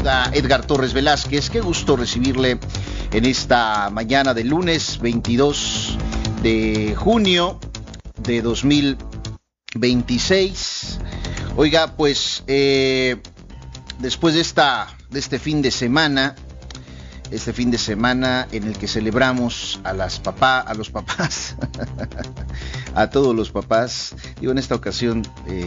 saluda Edgar Torres Velázquez. Qué gusto recibirle en esta mañana de lunes 22 de junio de 2026. Oiga, pues después de este fin de semana en el que celebramos a los papás, a todos los papás, digo en esta ocasión,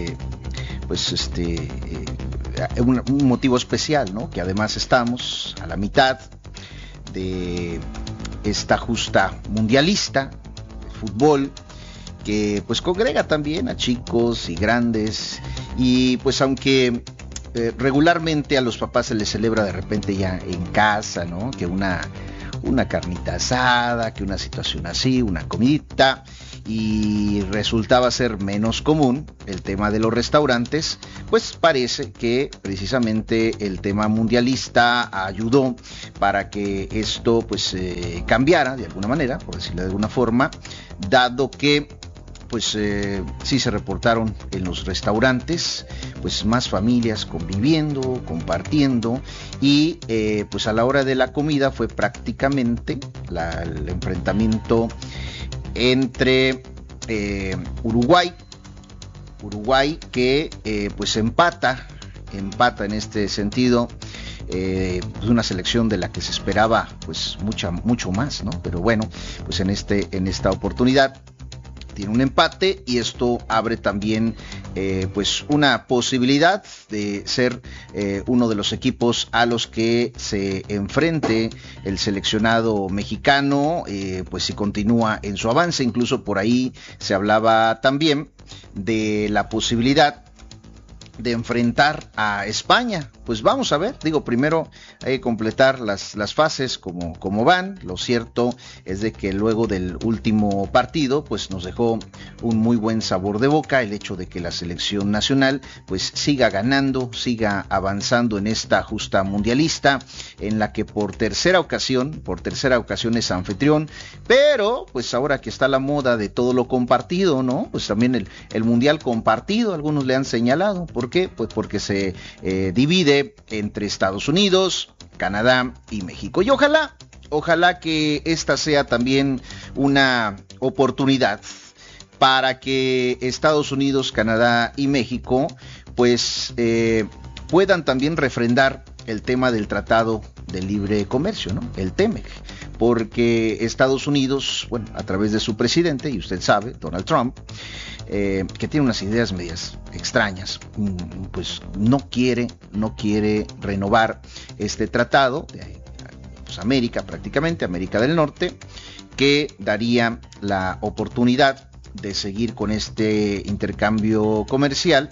un motivo especial, ¿no? Que además estamos a la mitad de esta justa mundialista de fútbol, que pues congrega también a chicos y grandes, y pues aunque regularmente a los papás se les celebra de repente ya en casa, ¿no? Que una carnita asada, que una situación así, una comidita, y resultaba ser menos común el tema de los restaurantes, pues parece que precisamente el tema mundialista ayudó para que esto pues cambiara de alguna manera, por decirlo de alguna forma, dado que pues sí se reportaron en los restaurantes pues más familias conviviendo, compartiendo, y pues a la hora de la comida fue prácticamente el enfrentamiento entre Uruguay que pues empata en este sentido, pues una selección de la que se esperaba pues mucho más, ¿no? Pero bueno, pues en esta oportunidad tiene un empate, y esto abre también pues una posibilidad de ser uno de los equipos a los que se enfrente el seleccionado mexicano, pues si continúa en su avance. Incluso por ahí se hablaba también de la posibilidad de enfrentar a España. Pues vamos a ver, primero hay que completar las fases como van. Lo cierto es de que luego del último partido pues nos dejó un muy buen sabor de boca el hecho de que la selección nacional pues siga ganando, siga avanzando en esta justa mundialista, en la que por tercera ocasión es anfitrión, pero pues ahora que está la moda de todo lo compartido, ¿no? Pues también el mundial compartido, algunos le han señalado. ¿Por qué? Pues porque se divide entre Estados Unidos, Canadá y México. Y ojalá que esta sea también una oportunidad para que Estados Unidos, Canadá y México pues puedan también refrendar el tema del Tratado de Libre Comercio, ¿no? El TEMEC, porque Estados Unidos, bueno, a través de su presidente, y usted sabe, Donald Trump, que tiene unas ideas medias extrañas, pues no quiere renovar este tratado de pues América del Norte, que daría la oportunidad de seguir con este intercambio comercial,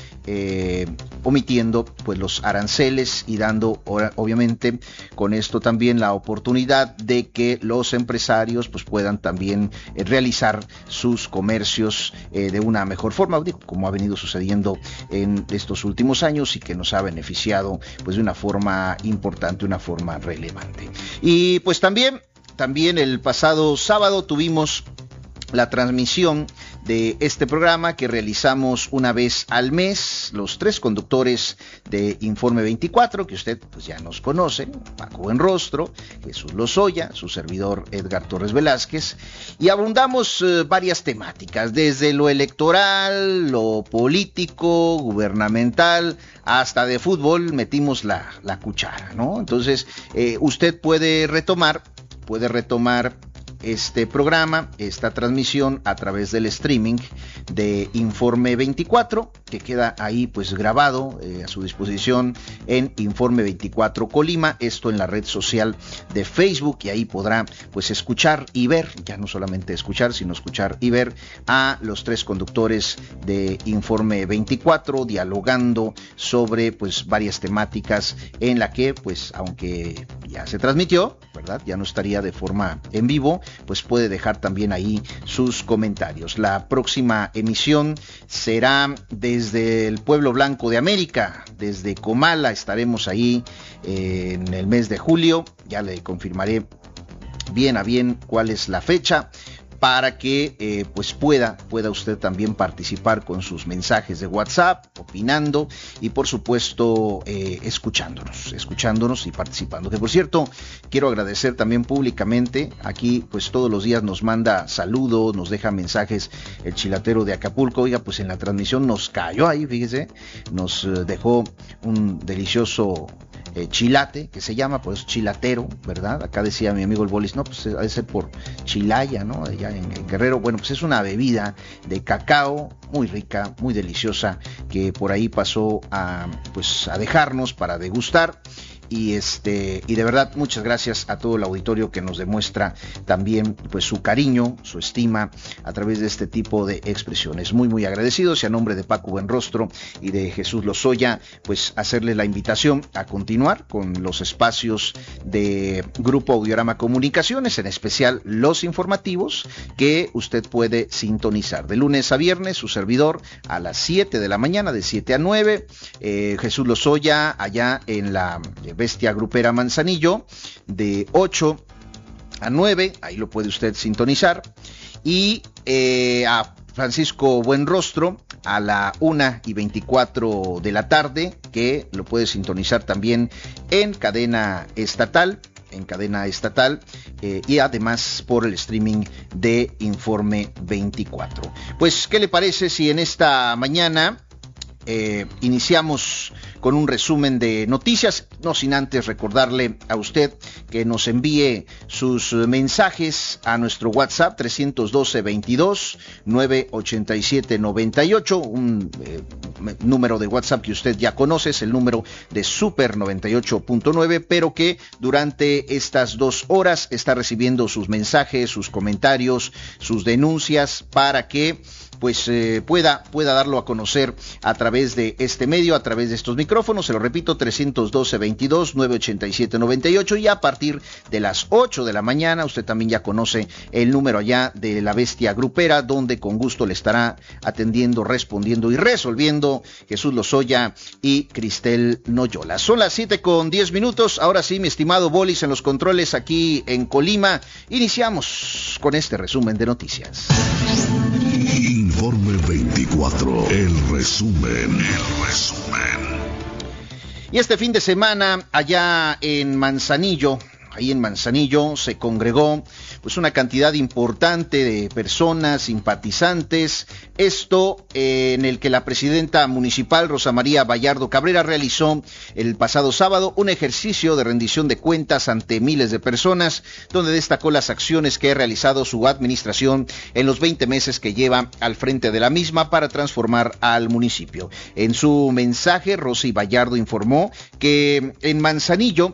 omitiendo pues los aranceles, y dando obviamente con esto también la oportunidad de que los empresarios pues puedan también realizar sus comercios de una mejor forma, como ha venido sucediendo en estos últimos años, y que nos ha beneficiado pues de una forma importante, una forma relevante. Y pues también el pasado sábado tuvimos la transmisión de este programa que realizamos una vez al mes, los tres conductores de Informe 24, que usted pues ya nos conoce: Paco Buenrostro, Jesús Lozoya, su servidor Edgar Torres Velázquez, y abundamos varias temáticas, desde lo electoral, lo político, gubernamental, hasta de fútbol metimos la cuchara, ¿no? Entonces usted puede retomar este programa, esta transmisión, a través del streaming de Informe 24, que queda ahí pues grabado a su disposición en Informe 24 Colima, esto en la red social de Facebook, y ahí podrá pues escuchar y ver, ya no solamente escuchar, sino escuchar y ver a los tres conductores de Informe 24 dialogando sobre pues varias temáticas, en la que pues aunque ya se transmitió, ¿verdad?, ya no estaría de forma en vivo, pues puede dejar también ahí sus comentarios. La próxima emisión será desde el Pueblo Blanco de América, desde Comala. Estaremos ahí en el mes de julio, ya le confirmaré bien a bien cuál es la fecha, para que pues pueda usted también participar con sus mensajes de WhatsApp, opinando y por supuesto escuchándonos y participando. Que por cierto, quiero agradecer también públicamente, aquí pues todos los días nos manda saludos, nos deja mensajes el chilatero de Acapulco. Oiga, pues en la transmisión nos cayó ahí, fíjese, nos dejó un delicioso chilate, que se llama pues chilatero, ¿verdad? Acá decía mi amigo el Bolis, no, pues ha de ser por Chilaya, ¿no? Allá en Guerrero. Bueno, pues es una bebida de cacao muy rica, muy deliciosa, que por ahí pasó a dejarnos para degustar. Y de verdad muchas gracias a todo el auditorio que nos demuestra también pues su cariño, su estima a través de este tipo de expresiones. Muy muy agradecidos, y a nombre de Paco Buenrostro y de Jesús Lozoya, pues hacerles la invitación a continuar con los espacios de Grupo Audiorama Comunicaciones, en especial los informativos que usted puede sintonizar de lunes a viernes. Su servidor a las 7 de la mañana, de 7 a 9, Jesús Lozoya allá en la Bestia Grupera Manzanillo, de 8 a 9, ahí lo puede usted sintonizar, y a Francisco Buenrostro a la 1:24 de la tarde, que lo puede sintonizar también en cadena estatal, y además por el streaming de Informe 24. Pues, ¿qué le parece si en esta mañana iniciamos con un resumen de noticias? No sin antes recordarle a usted que nos envíe sus mensajes a nuestro WhatsApp 312-22-987-98, un número de WhatsApp que usted ya conoce, es el número de Super 98.9, pero que durante estas 2 horas está recibiendo sus mensajes, sus comentarios, sus denuncias, para que pues pueda darlo a conocer a través de este medio, a través de estos micrófonos. Se lo repito, 312-22-987-98, y a partir de las 8 de la mañana usted también ya conoce el número allá de la Bestia Grupera, donde con gusto le estará atendiendo, respondiendo y resolviendo Jesús Lozoya y Cristel Noyola. Son las 7:10. Ahora sí, mi estimado Bolis en los controles aquí en Colima. Iniciamos con este resumen de noticias. Informe 24, el resumen. Y este fin de semana, allá en Manzanillo, se congregó pues una cantidad importante de personas, simpatizantes, esto en el que la presidenta municipal Rosa María Bayardo Cabrera realizó el pasado sábado un ejercicio de rendición de cuentas ante miles de personas, donde destacó las acciones que ha realizado su administración en los 20 meses que lleva al frente de la misma para transformar al municipio. En su mensaje, Rosy Bayardo informó que en Manzanillo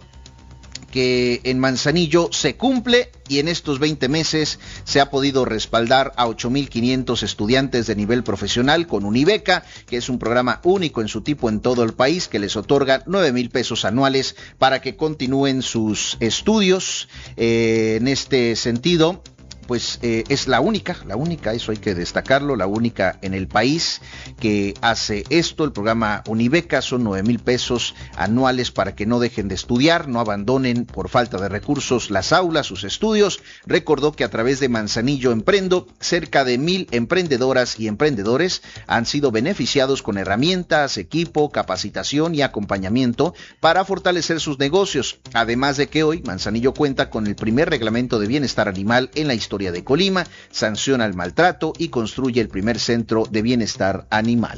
se cumple, y en estos 20 meses se ha podido respaldar a 8,500 estudiantes de nivel profesional con Unibeca, que es un programa único en su tipo en todo el país, que les otorga 9,000 pesos anuales para que continúen sus estudios. En este sentido, pues es la única, eso hay que destacarlo, la única en el país que hace esto. El programa Unibeca son 9,000 pesos anuales para que no dejen de estudiar, no abandonen por falta de recursos las aulas, sus estudios. Recordó que a través de Manzanillo Emprendo, cerca de 1,000 emprendedoras y emprendedores han sido beneficiados con herramientas, equipo, capacitación y acompañamiento para fortalecer sus negocios. Además de que hoy Manzanillo cuenta con el primer reglamento de bienestar animal en la historia de Colima, sanciona el maltrato y construye el primer centro de bienestar animal.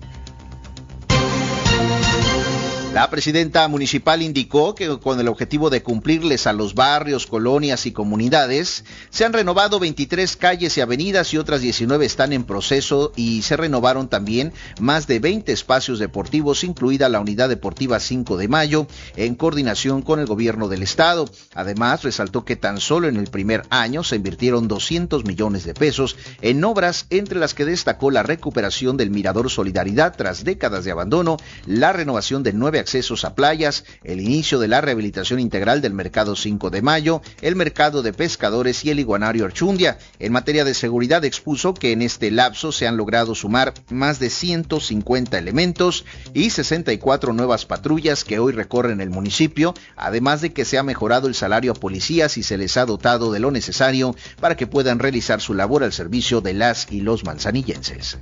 La presidenta municipal indicó que con el objetivo de cumplirles a los barrios, colonias y comunidades, se han renovado 23 calles y avenidas y otras 19 están en proceso, y se renovaron también más de 20 espacios deportivos, incluida la Unidad Deportiva 5 de Mayo, en coordinación con el gobierno del estado. Además, resaltó que tan solo en el primer año se invirtieron 200 millones de pesos en obras, entre las que destacó la recuperación del Mirador Solidaridad tras décadas de abandono, la renovación de 9 accesos a playas, el inicio de la rehabilitación integral del Mercado 5 de Mayo, el Mercado de Pescadores y el Iguanario Archundia. En materia de seguridad expuso que en este lapso se han logrado sumar más de 150 elementos y 64 nuevas patrullas que hoy recorren el municipio, además de que se ha mejorado el salario a policías y se les ha dotado de lo necesario para que puedan realizar su labor al servicio de las y los manzanillenses.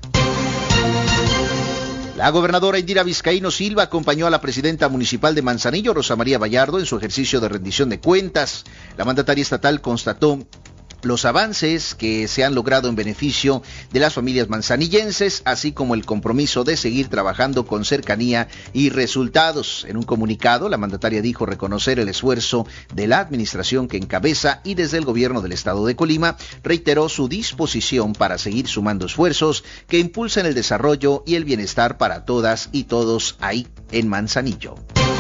La gobernadora Indira Vizcaíno Silva acompañó a la presidenta municipal de Manzanillo, Rosa María Vallardo, en su ejercicio de rendición de cuentas. La mandataria estatal constató los avances que se han logrado en beneficio de las familias manzanillenses, así como el compromiso de seguir trabajando con cercanía y resultados. En un comunicado, la mandataria dijo reconocer el esfuerzo de la administración que encabeza y desde el gobierno del estado de Colima reiteró su disposición para seguir sumando esfuerzos que impulsen el desarrollo y el bienestar para todas y todos ahí en Manzanillo.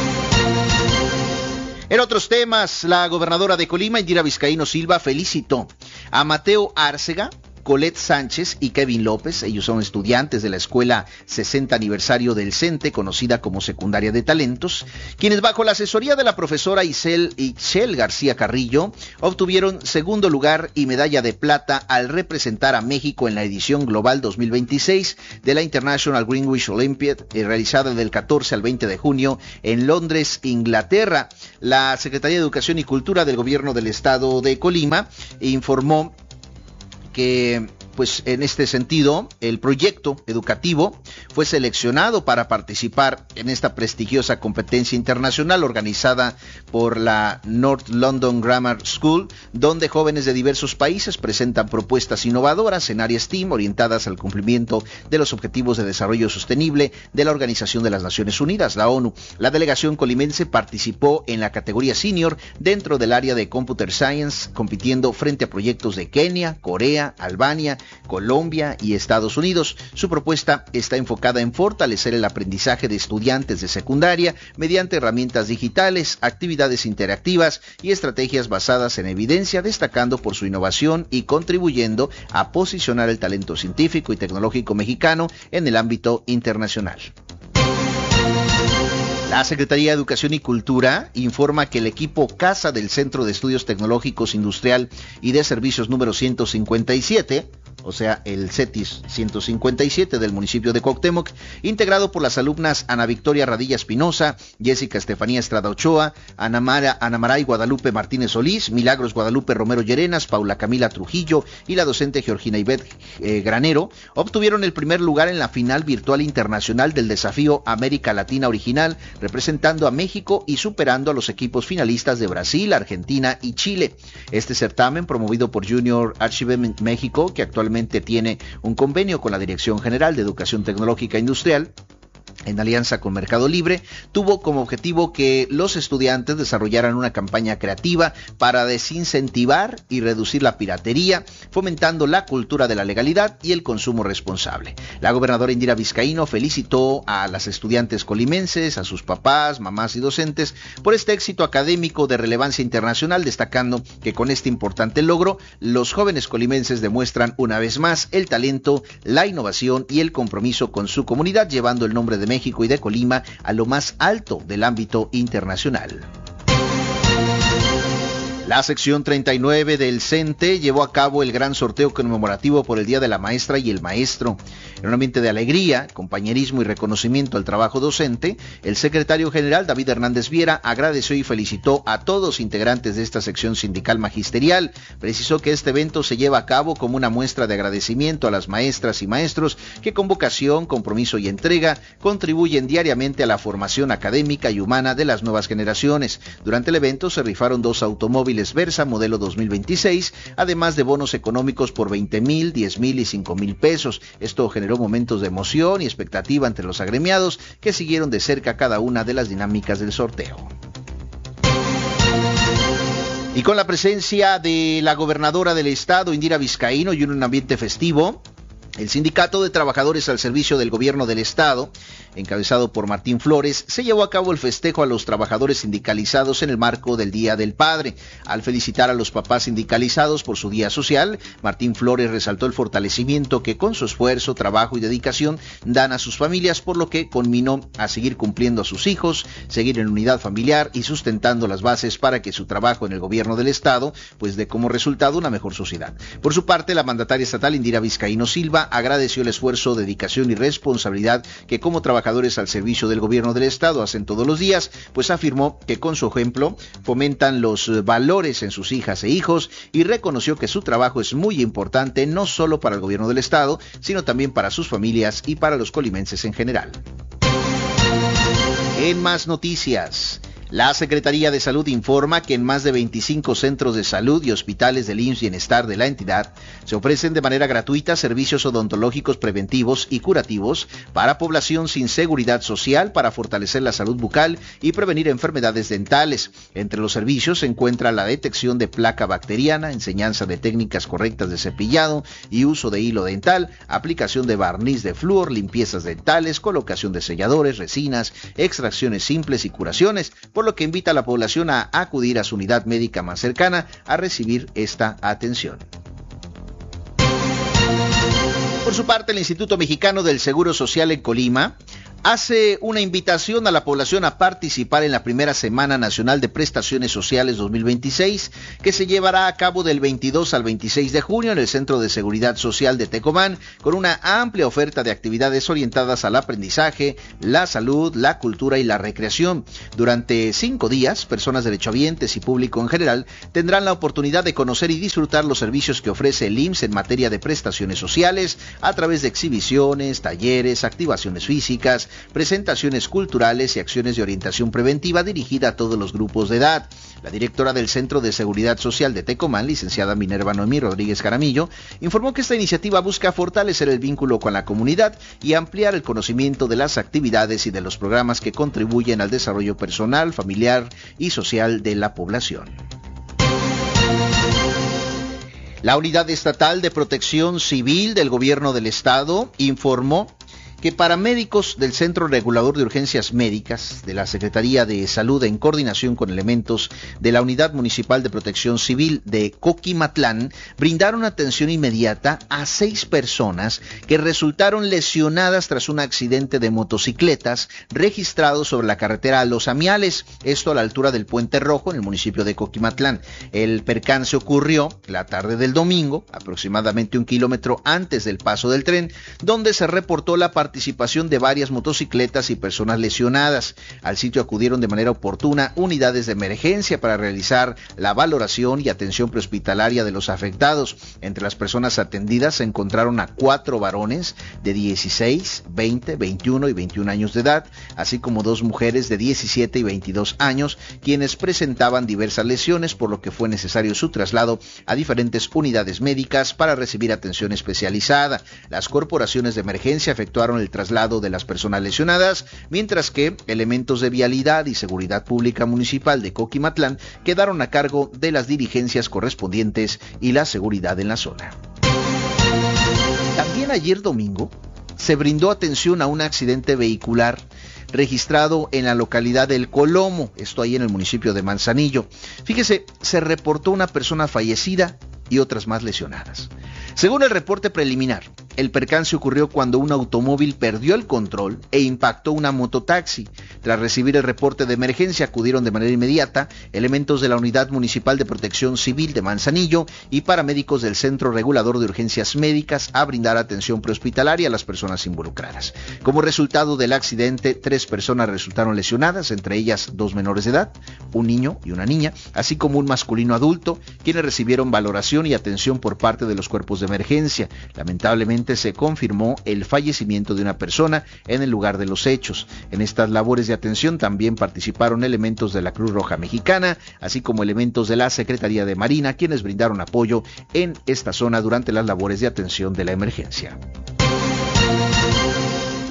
En otros temas, la gobernadora de Colima, Indira Vizcaíno Silva, felicitó a Mateo Árcega, Colette Sánchez y Kevin López. Ellos son estudiantes de la escuela 60 aniversario del CENTE, conocida como Secundaria de Talentos, quienes bajo la asesoría de la profesora Ixchel García Carrillo obtuvieron segundo lugar y medalla de plata al representar a México en la edición global 2026 de la International Greenwich Olympiad, realizada del 14 al 20 de junio en Londres, Inglaterra. La Secretaría de Educación y Cultura del Gobierno del Estado de Colima informó que pues en este sentido el proyecto educativo fue seleccionado para participar en esta prestigiosa competencia internacional organizada por la North London Grammar School, donde jóvenes de diversos países presentan propuestas innovadoras en áreas STEAM orientadas al cumplimiento de los Objetivos de Desarrollo Sostenible de la Organización de las Naciones Unidas, la ONU. La delegación colimense participó en la categoría senior dentro del área de Computer Science, compitiendo frente a proyectos de Kenia, Corea, Albania, Colombia y Estados Unidos. Su propuesta está enfocada en fortalecer el aprendizaje de estudiantes de secundaria mediante herramientas digitales, actividades interactivas y estrategias basadas en evidencia, destacando por su innovación y contribuyendo a posicionar el talento científico y tecnológico mexicano en el ámbito internacional. La Secretaría de Educación y Cultura informa que el equipo CASA del Centro de Estudios Tecnológicos Industrial y de Servicios número 157, o sea, el CETIS 157 del municipio de Cuauhtémoc, integrado por las alumnas Ana Victoria Radilla Espinosa, Jessica Estefanía Estrada Ochoa, Ana Maray Guadalupe Martínez Solís, Milagros Guadalupe Romero Llerenas, Paula Camila Trujillo y la docente Georgina Ivette Granero, obtuvieron el primer lugar en la final virtual internacional del desafío América Latina Original, representando a México y superando a los equipos finalistas de Brasil, Argentina y Chile. Este certamen, promovido por Junior Achievement México, que actualmente tiene un convenio con la Dirección General de Educación Tecnológica Industrial, en alianza con Mercado Libre, tuvo como objetivo que los estudiantes desarrollaran una campaña creativa para desincentivar y reducir la piratería, fomentando la cultura de la legalidad y el consumo responsable. La gobernadora Indira Vizcaíno felicitó a las estudiantes colimenses, a sus papás, mamás y docentes por este éxito académico de relevancia internacional, destacando que con este importante logro, los jóvenes colimenses demuestran una vez más el talento, la innovación y el compromiso con su comunidad, llevando el nombre de México y de Colima a lo más alto del ámbito internacional. La sección 39 del CENTE llevó a cabo el gran sorteo conmemorativo por el Día de la Maestra y el Maestro. En un ambiente de alegría, compañerismo y reconocimiento al trabajo docente, el secretario general David Hernández Viera agradeció y felicitó a todos los integrantes de esta sección sindical magisterial. Precisó que este evento se lleva a cabo como una muestra de agradecimiento a las maestras y maestros que con vocación, compromiso y entrega contribuyen diariamente a la formación académica y humana de las nuevas generaciones. Durante el evento se rifaron 2 automóviles Versa modelo 2026, además de bonos económicos por 20,000, 10,000 y 5,000 pesos. Esto generó momentos de emoción y expectativa entre los agremiados que siguieron de cerca cada una de las dinámicas del sorteo. Y con la presencia de la gobernadora del estado, Indira Vizcaíno, y en un ambiente festivo, El Sindicato de Trabajadores al Servicio del Gobierno del Estado, encabezado por Martín Flores, se llevó a cabo el festejo a los trabajadores sindicalizados en el marco del Día del Padre. Al felicitar a los papás sindicalizados por su día social, Martín Flores resaltó el fortalecimiento que con su esfuerzo, trabajo y dedicación dan a sus familias, por lo que conminó a seguir cumpliendo a sus hijos, seguir en unidad familiar y sustentando las bases para que su trabajo en el Gobierno del Estado pues dé como resultado una mejor sociedad. Por su parte, la mandataria estatal Indira Vizcaíno Silva agradeció el esfuerzo, dedicación y responsabilidad que como trabajadores al servicio del Gobierno del Estado hacen todos los días, pues afirmó que con su ejemplo fomentan los valores en sus hijas e hijos y reconoció que su trabajo es muy importante no solo para el Gobierno del Estado, sino también para sus familias y para los colimenses en general. En más noticias, la Secretaría de Salud informa que en más de 25 centros de salud y hospitales del IMSS Bienestar de la entidad se ofrecen de manera gratuita servicios odontológicos preventivos y curativos para población sin seguridad social para fortalecer la salud bucal y prevenir enfermedades dentales. Entre los servicios se encuentra la detección de placa bacteriana, enseñanza de técnicas correctas de cepillado y uso de hilo dental, aplicación de barniz de flúor, limpiezas dentales, colocación de selladores, resinas, extracciones simples y curaciones, por lo que invita a la población a acudir a su unidad médica más cercana a recibir esta atención. Por su parte, el Instituto Mexicano del Seguro Social en Colima hace una invitación a la población a participar en la primera Semana Nacional de Prestaciones Sociales 2026, que se llevará a cabo del 22 al 26 de junio en el Centro de Seguridad Social de Tecomán, con una amplia oferta de actividades orientadas al aprendizaje, la salud, la cultura y la recreación. Durante 5 días, personas derechohabientes y público en general tendrán la oportunidad de conocer y disfrutar los servicios que ofrece el IMSS en materia de prestaciones sociales a través de exhibiciones, talleres, activaciones físicas, presentaciones culturales y acciones de orientación preventiva dirigida a todos los grupos de edad. La directora del Centro de Seguridad Social de Tecomán, licenciada Minerva Noemí Rodríguez Jaramillo, informó que esta iniciativa busca fortalecer el vínculo con la comunidad y ampliar el conocimiento de las actividades y de los programas que contribuyen al desarrollo personal, familiar y social de la población. La Unidad Estatal de Protección Civil del Gobierno del Estado informó que paramédicos del Centro Regulador de Urgencias Médicas de la Secretaría de Salud, en coordinación con elementos de la Unidad Municipal de Protección Civil de Coquimatlán, brindaron atención inmediata a 6 personas que resultaron lesionadas tras un accidente de motocicletas registrado sobre la carretera Los Amiales, esto a la altura del Puente Rojo en el municipio de Coquimatlán. El percance ocurrió la tarde del domingo, aproximadamente 1 kilómetro antes del paso del tren, donde se reportó la participación de varias motocicletas y personas lesionadas. Al sitio acudieron de manera oportuna unidades de emergencia para realizar la valoración y atención prehospitalaria de los afectados. Entre las personas atendidas se encontraron a 4 varones de 16, 20, 21 y 21 años de edad, así como 2 mujeres de 17 y 22 años, quienes presentaban diversas lesiones, por lo que fue necesario su traslado a diferentes unidades médicas para recibir atención especializada. Las corporaciones de emergencia efectuaron el traslado de las personas lesionadas, mientras que elementos de vialidad y seguridad pública municipal de Coquimatlán quedaron a cargo de las diligencias correspondientes y la seguridad en la zona. También ayer domingo se brindó atención a un accidente vehicular registrado en la localidad del Colomo, esto ahí en el municipio de Manzanillo. Fíjese, se reportó una persona fallecida y otras más lesionadas. Según el reporte preliminar, el percance ocurrió cuando un automóvil perdió el control e impactó una mototaxi. Tras recibir el reporte de emergencia, acudieron de manera inmediata elementos de la Unidad Municipal de Protección Civil de Manzanillo y paramédicos del Centro Regulador de Urgencias Médicas a brindar atención prehospitalaria a las personas involucradas. Como resultado del accidente, 3 personas resultaron lesionadas, entre ellas 2 menores de edad, un niño y una niña, así como un masculino adulto, quienes recibieron valoración y atención por parte de los cuerpos de emergencia. Lamentablemente se confirmó el fallecimiento de una persona en el lugar de los hechos. En estas labores de atención también participaron elementos de la Cruz Roja Mexicana, así como elementos de la Secretaría de Marina, quienes brindaron apoyo en esta zona durante las labores de atención de la emergencia.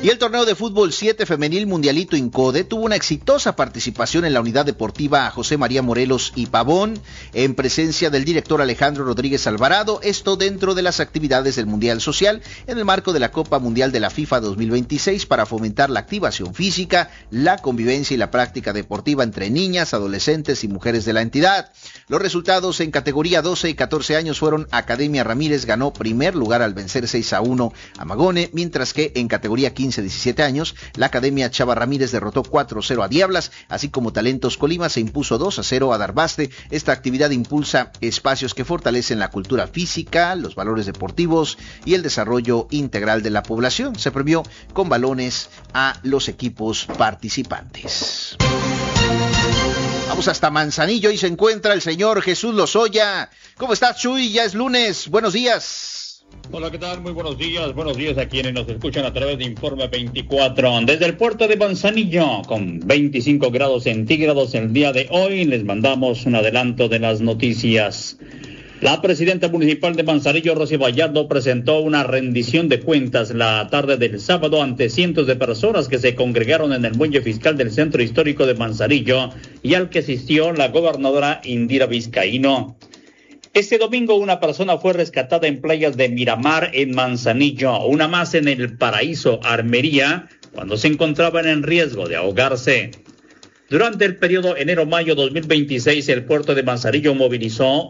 Y el torneo de fútbol 7 femenil Mundialito Incode tuvo una exitosa participación en la unidad deportiva José María Morelos y Pavón, en presencia del director Alejandro Rodríguez Alvarado, esto dentro de las actividades del Mundial Social en el marco de la Copa Mundial de la FIFA 2026 para fomentar la activación física, la convivencia y la práctica deportiva entre niñas, adolescentes y mujeres de la entidad. Los resultados en categoría 12 y 14 años fueron: Academia Ramírez ganó primer lugar al vencer 6-1 a Magone, mientras que en categoría 15-17 años, la Academia Chava Ramírez derrotó 4-0 a Diablas, así como Talentos Colima se impuso 2-0 a Darbaste. Esta actividad impulsa espacios que fortalecen la cultura física, los valores deportivos y el desarrollo integral de la población. Se premió con balones a los equipos participantes. Vamos hasta Manzanillo y se encuentra el señor Jesús Lozoya. ¿Cómo estás, Chuy? Ya es lunes. Buenos días. Hola, ¿qué tal? Muy buenos días a quienes nos escuchan a través de Informe 24. Desde el puerto de Manzanillo, con 25 grados centígrados el día de hoy, les mandamos un adelanto de las noticias. La presidenta municipal de Manzanillo, Rosy Vallardo, presentó una rendición de cuentas la tarde del sábado ante cientos de personas que se congregaron en el muelle fiscal del centro histórico de Manzanillo y al que asistió la gobernadora Indira Vizcaíno. Este domingo una persona fue rescatada en playas de Miramar en Manzanillo, una más en el Paraíso Armería, cuando se encontraban en riesgo de ahogarse. Durante el periodo enero-mayo 2026, el puerto de Manzanillo movilizó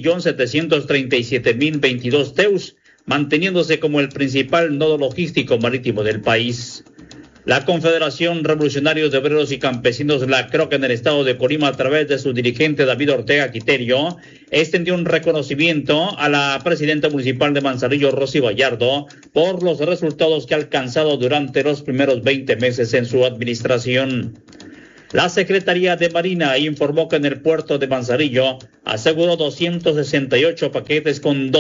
1.737.022 TEUs, manteniéndose como el principal nodo logístico marítimo del país. La Confederación Revolucionarios de Obreros y Campesinos, la CROC, en el estado de Colima, a través de su dirigente David Ortega Quiterio, extendió un reconocimiento a la presidenta municipal de Manzanillo, Rosy Vallardo, por los resultados que ha alcanzado durante los primeros 20 meses en su administración. La Secretaría de Marina informó que en el puerto de Manzanillo aseguró 268 paquetes con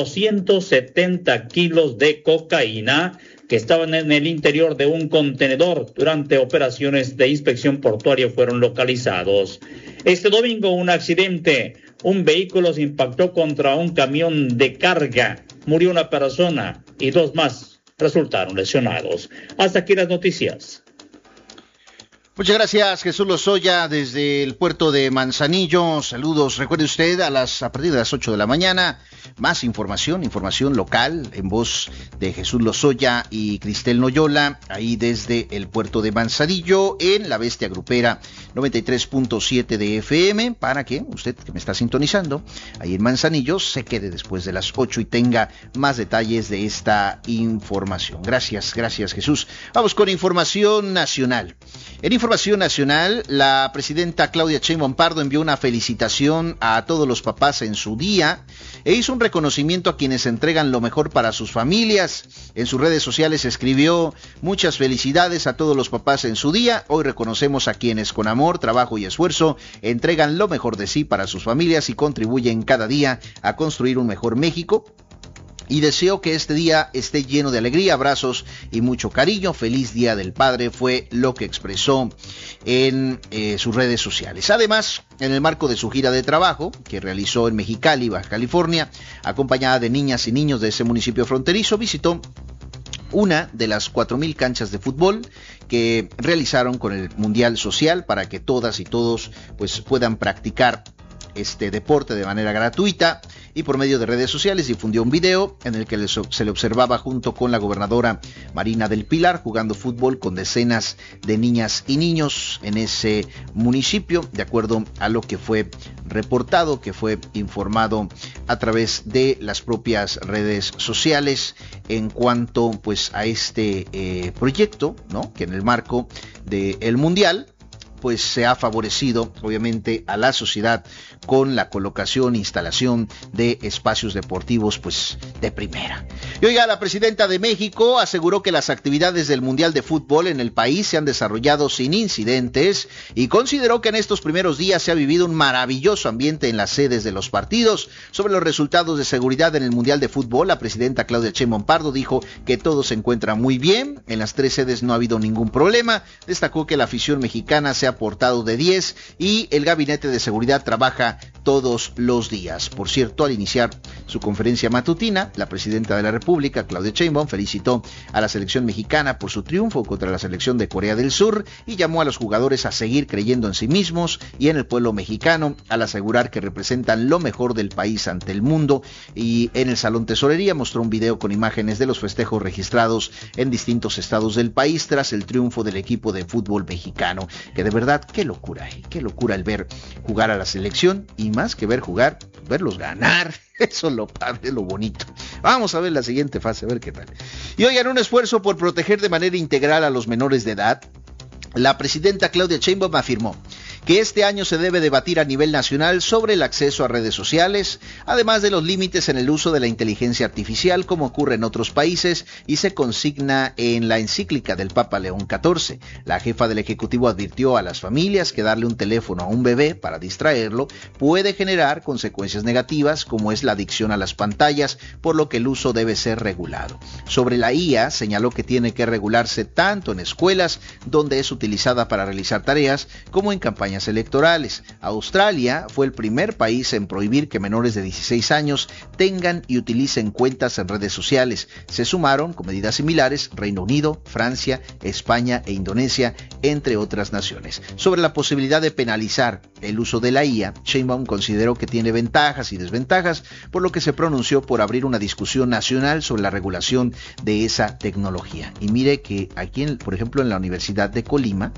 270 kilos de cocaína que estaban en el interior de un contenedor. Durante operaciones de inspección portuaria fueron localizados. Este domingo un accidente. Un vehículo se impactó contra un camión de carga. Murió una persona y 2 más resultaron lesionados. Hasta aquí las noticias. Muchas gracias, Jesús Lozoya, desde el puerto de Manzanillo. Saludos. Recuerde usted, a partir de las 8 de la mañana, más información local, en voz de Jesús Lozoya y Cristel Noyola, ahí desde el puerto de Manzanillo, en La Bestia Grupera 93.7 de FM, para que usted que me está sintonizando ahí en Manzanillo se quede después de las 8 y tenga más detalles de esta información. Gracias Jesús. Vamos con información nacional. En información nacional, la presidenta Claudia Sheinbaum Pardo envió una felicitación a todos los papás en su día e hizo un reconocimiento a quienes entregan lo mejor para sus familias. En sus redes sociales escribió: muchas felicidades a todos los papás en su día. Hoy reconocemos a quienes con amor, trabajo y esfuerzo entregan lo mejor de sí para sus familias y contribuyen cada día a construir un mejor México. Y deseo que este día esté lleno de alegría, abrazos y mucho cariño. Feliz Día del Padre, fue lo que expresó en sus redes sociales. Además, en el marco de su gira de trabajo, que realizó en Mexicali, Baja California, acompañada de niñas y niños de ese municipio fronterizo, visitó una de las 4,000 canchas de fútbol que realizaron con el Mundial Social para que todas y todos pues puedan practicar este deporte de manera gratuita, y por medio de redes sociales difundió un video en el que se le observaba junto con la gobernadora Marina del Pilar jugando fútbol con decenas de niñas y niños en ese municipio, de acuerdo a lo que fue reportado, que fue informado a través de las propias redes sociales en cuanto pues a este proyecto, ¿no?, que en el marco del Mundial pues se ha favorecido obviamente a la sociedad con la colocación e instalación de espacios deportivos pues de primera. Y oiga, la presidenta de México aseguró que las actividades del Mundial de Fútbol en el país se han desarrollado sin incidentes y consideró que en estos primeros días se ha vivido un maravilloso ambiente en las sedes de los partidos. Sobre los resultados de seguridad en el Mundial de Fútbol, la presidenta Claudia Sheinbaum Pardo dijo que todo se encuentra muy bien, en las 3 sedes no ha habido ningún problema. Destacó que la afición mexicana se ha portado de 10 y el gabinete de seguridad trabaja todos los días. Por cierto, al iniciar su conferencia matutina, la presidenta de la República, Claudia Sheinbaum, felicitó a la selección mexicana por su triunfo contra la selección de Corea del Sur y llamó a los jugadores a seguir creyendo en sí mismos y en el pueblo mexicano, al asegurar que representan lo mejor del país ante el mundo. Y en el Salón Tesorería mostró un video con imágenes de los festejos registrados en distintos estados del país tras el triunfo del equipo de fútbol mexicano, que de verdad, qué locura el ver jugar a la selección, y más que ver jugar, verlos ganar. Eso es lo padre, lo bonito. Vamos a ver la siguiente fase, a ver qué tal. Y oigan, un esfuerzo por proteger de manera integral a los menores de edad. La presidenta Claudia Sheinbaum afirmó que este año se debe debatir a nivel nacional sobre el acceso a redes sociales, además de los límites en el uso de la inteligencia artificial, como ocurre en otros países y se consigna en la encíclica del Papa León XIV. La jefa del Ejecutivo advirtió a las familias que darle un teléfono a un bebé para distraerlo puede generar consecuencias negativas, como es la adicción a las pantallas, por lo que el uso debe ser regulado. Sobre la IA, señaló que tiene que regularse tanto en escuelas, donde es utilizada para realizar tareas, como en campañas electorales. Australia fue el primer país en prohibir que menores de 16 años tengan y utilicen cuentas en redes sociales. Se sumaron con medidas similares Reino Unido, Francia, España e Indonesia, entre otras naciones. Sobre la posibilidad de penalizar el uso de la IA, Sheinbaum consideró que tiene ventajas y desventajas, por lo que se pronunció por abrir una discusión nacional sobre la regulación de esa tecnología. Y mire que aquí, por ejemplo, en la Universidad de Colima,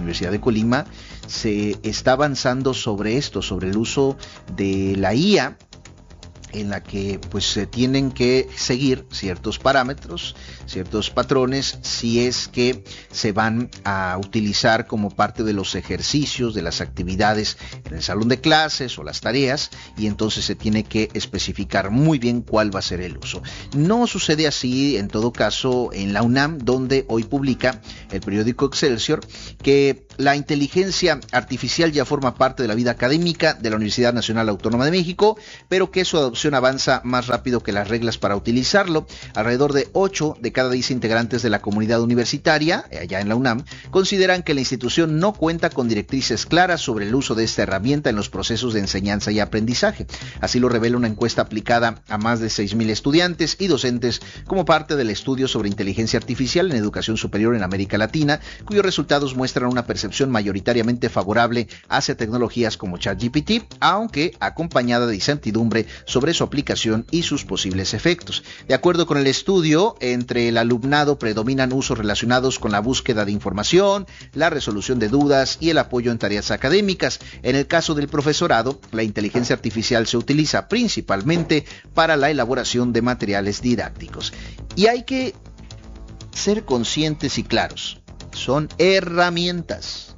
se está avanzando sobre esto, sobre el uso de la IA, en la que pues se tienen que seguir ciertos parámetros, ciertos patrones, si es que se van a utilizar como parte de los ejercicios, de las actividades en el salón de clases o las tareas, y entonces se tiene que especificar muy bien cuál va a ser el uso. No sucede así, en todo caso, en la UNAM, donde hoy publica el periódico Excelsior que la inteligencia artificial ya forma parte de la vida académica de la Universidad Nacional Autónoma de México, pero que su adopción avanza más rápido que las reglas para utilizarlo. Alrededor de 8 de cada 10 integrantes de la comunidad universitaria, allá en la UNAM, consideran que la institución no cuenta con directrices claras sobre el uso de esta herramienta en los procesos de enseñanza y aprendizaje. Así lo revela una encuesta aplicada a más de 6,000 estudiantes y docentes como parte del estudio sobre inteligencia artificial en educación superior en América Latina, cuyos resultados muestran una percepción mayoritariamente favorable hacia tecnologías como ChatGPT, aunque acompañada de incertidumbre sobre su aplicación y sus posibles efectos. De acuerdo con el estudio, entre el alumnado predominan usos relacionados con la búsqueda de información, la resolución de dudas y el apoyo en tareas académicas. En el caso del profesorado, la inteligencia artificial se utiliza principalmente para la elaboración de materiales didácticos. Y hay que ser conscientes y claros. Son herramientas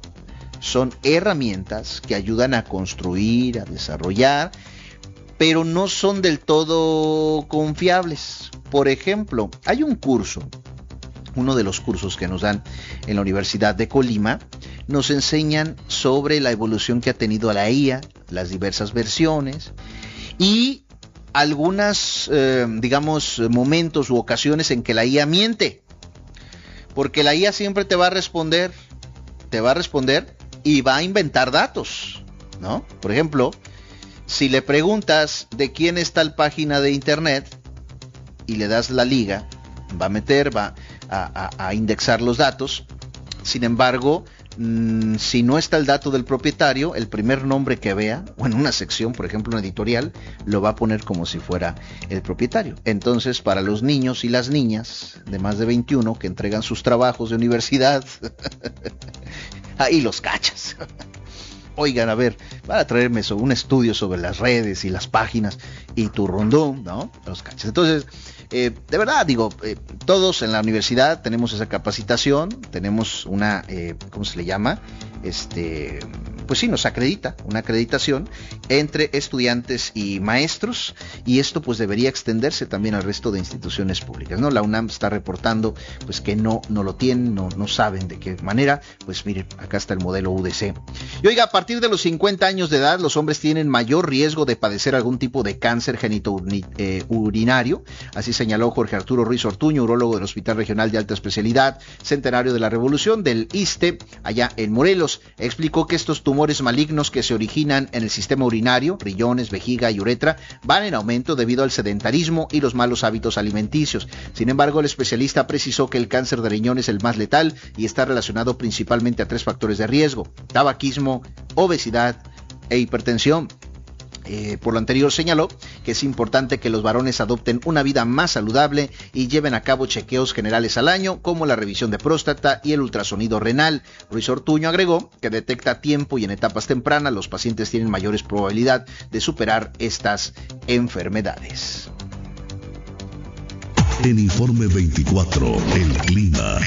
que ayudan a construir, a desarrollar, pero no son del todo confiables. Por ejemplo, hay un curso, uno de los cursos que nos dan en la Universidad de Colima, nos enseñan sobre la evolución que ha tenido la IA, las diversas versiones y algunas, momentos u ocasiones en que la IA miente. Porque la IA siempre te va a responder y va a inventar datos, ¿no? Por ejemplo, si le preguntas de quién es tal página de internet y le das la liga, va a indexar los datos. Sin embargo, si no está el dato del propietario, el primer nombre que vea, o en una sección, por ejemplo, una editorial, lo va a poner como si fuera el propietario. Entonces, para los niños y las niñas de más de 21 que entregan sus trabajos de universidad, ahí los cachas. Oigan, a ver, van a traerme un estudio sobre las redes y las páginas y tu rondón, ¿no? Los cachas. Entonces, de verdad, todos en la universidad tenemos esa capacitación, tenemos una, ¿cómo se le llama? Pues sí, nos acredita, una acreditación entre estudiantes y maestros, y esto pues debería extenderse también al resto de instituciones públicas, ¿no? La UNAM está reportando pues que no lo tienen, no saben de qué manera. Pues miren, acá está el modelo UDC. Y oiga, a partir de los 50 años de edad, los hombres tienen mayor riesgo de padecer algún tipo de cáncer genitourinario, así señaló Jorge Arturo Ruiz Ortuño, urólogo del Hospital Regional de Alta Especialidad Centenario de la Revolución del ISSSTE, allá en Morelos. Explicó que estos tumores malignos que se originan en el sistema urinario urinario, riñones, vejiga y uretra van en aumento debido al sedentarismo y los malos hábitos alimenticios. Sin embargo, el especialista precisó que el cáncer de riñón es el más letal y está relacionado principalmente a 3 factores de riesgo: tabaquismo, obesidad e hipertensión. Por lo anterior señaló que es importante que los varones adopten una vida más saludable y lleven a cabo chequeos generales al año, como la revisión de próstata y el ultrasonido renal. Ruiz Ortuño agregó que detecta a tiempo y en etapas tempranas los pacientes tienen mayores probabilidad de superar estas enfermedades. En Informe 24, el clima.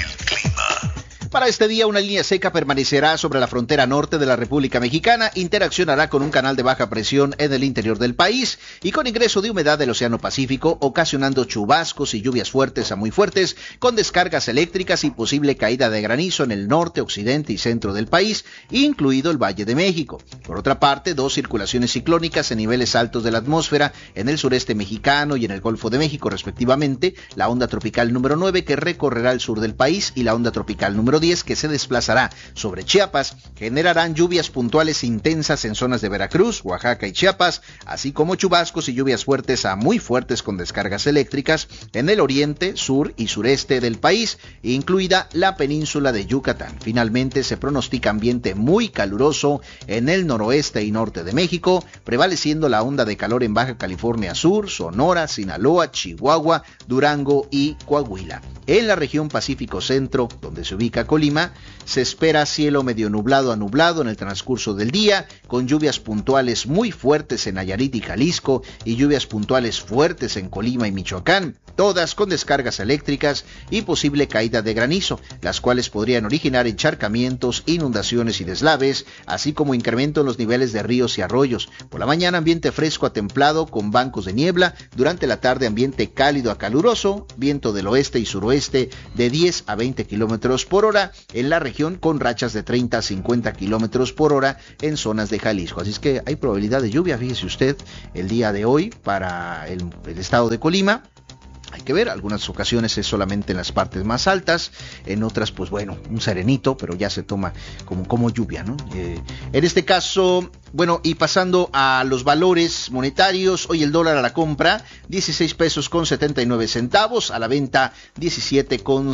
Para este día, una línea seca permanecerá sobre la frontera norte de la República Mexicana, interaccionará con un canal de baja presión en el interior del país y con ingreso de humedad del Océano Pacífico, ocasionando chubascos y lluvias fuertes a muy fuertes, con descargas eléctricas y posible caída de granizo en el norte, occidente y centro del país, incluido el Valle de México. Por otra parte, 2 circulaciones ciclónicas en niveles altos de la atmósfera en el sureste mexicano y en el Golfo de México, respectivamente, la onda tropical número 9 que recorrerá el sur del país y la onda tropical número 10 que se desplazará sobre Chiapas, generarán lluvias puntuales intensas en zonas de Veracruz, Oaxaca y Chiapas, así como chubascos y lluvias fuertes a muy fuertes con descargas eléctricas en el oriente, sur y sureste del país, incluida la península de Yucatán. Finalmente, se pronostica ambiente muy caluroso en el noroeste y norte de México, prevaleciendo la onda de calor en Baja California Sur, Sonora, Sinaloa, Chihuahua, Durango y Coahuila. En la región Pacífico Centro, donde se ubica Colima, se espera cielo medio nublado a nublado en el transcurso del día, con lluvias puntuales muy fuertes en Nayarit y Jalisco y lluvias puntuales fuertes en Colima y Michoacán, todas con descargas eléctricas y posible caída de granizo, las cuales podrían originar encharcamientos, inundaciones y deslaves, así como incremento en los niveles de ríos y arroyos. Por la mañana, ambiente fresco a templado con bancos de niebla; durante la tarde, ambiente cálido a caluroso, viento del oeste y suroeste de 10 a 20 kilómetros por hora en la región, con rachas de 30 a 50 kilómetros por hora en zonas de Jalisco. Así es que hay probabilidad de lluvia, fíjese usted, el día de hoy para el estado de Colima. Hay que ver, algunas ocasiones es solamente en las partes más altas, en otras pues bueno, un serenito, pero ya se toma como lluvia, ¿no? En este caso, bueno, y pasando a los valores monetarios, hoy el dólar a la compra 16 pesos con 79 centavos, a la venta 17 con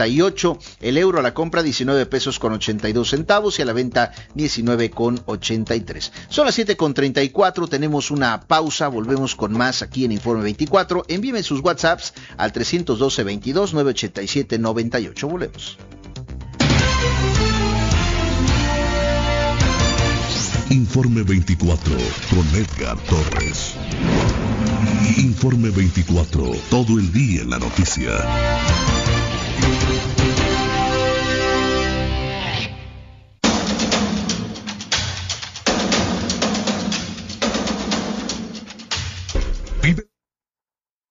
78, el euro a la compra 19 pesos con 82 centavos y a la venta 19 con 83. Son las 7 con 34, tenemos una pausa, volvemos con más aquí en Informe 24, envíenme sus WhatsApps al 312-22-987-98. Volvemos. Informe 24 con Edgar Torres. Informe 24, todo el día en la noticia. Vive